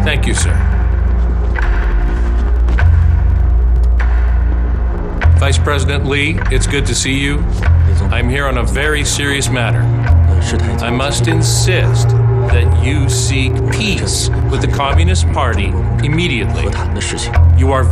Thank you, sir. Vice President Lee, it's good to see you. I'm here on a very serious matter. I must insist that you seek peace with the Communist Party immediately. You are